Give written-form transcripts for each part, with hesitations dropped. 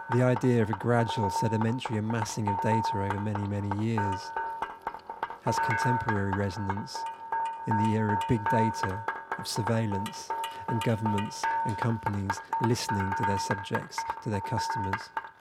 The idea of a gradual sedimentary amassing of data over many, many years has contemporary resonance in the era of big data, of surveillance, and governments and companies listening to their subjects, to their customers.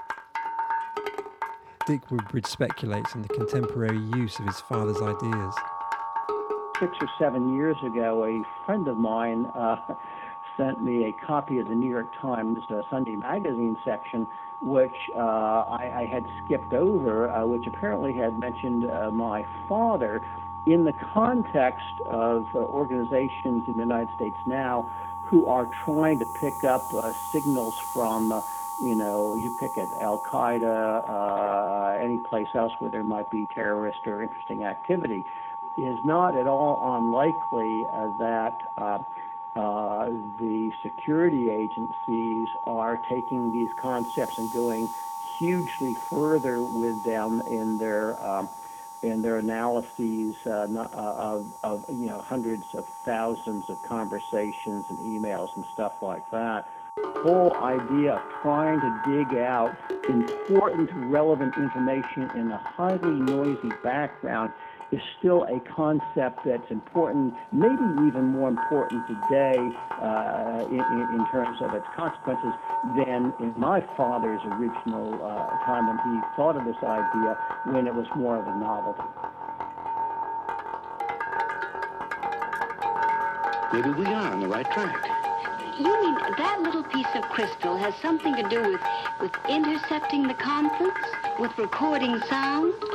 Dick Woodbridge speculates on the contemporary use of his father's ideas. 6 or 7 years ago, a friend of mine sent me a copy of the New York Times Sunday magazine section, which I had skipped over, which apparently had mentioned my father in the context of organizations in the United States now who are trying to pick up signals from, you pick it, Al-Qaeda, any place else where there might be terrorist or interesting activity. Is not at all unlikely that the security agencies are taking these concepts and going hugely further with them in their analyses of hundreds of thousands of conversations and emails and stuff like that. The whole idea of trying to dig out important, relevant information in a highly noisy background is still a concept that's important, maybe even more important today in terms of its consequences than in my father's original time when he thought of this idea, when it was more of a novelty. Maybe we are on the right track. You mean that little piece of crystal has something to do with intercepting the conference, with recording sound?